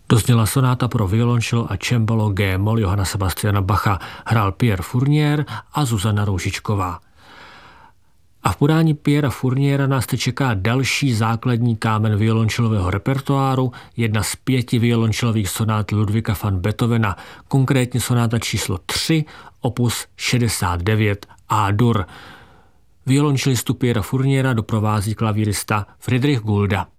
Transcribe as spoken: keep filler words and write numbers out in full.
Dozněla sonáta pro violončelo a cembalo G moll Johanna Sebastiana Bacha. Hrál Pierre Fournier a Zuzana Růžičková. A v podání Pierra Fourniera nás teď čeká další základní kámen violončelového repertoáru, jedna z pěti violončelových sonát Ludwiga van Beethovena, konkrétně sonáta číslo tři, opus šedesát devět A-dur. Violončelistu Pierra Fourniera doprovází klavírista Friedrich Gulda.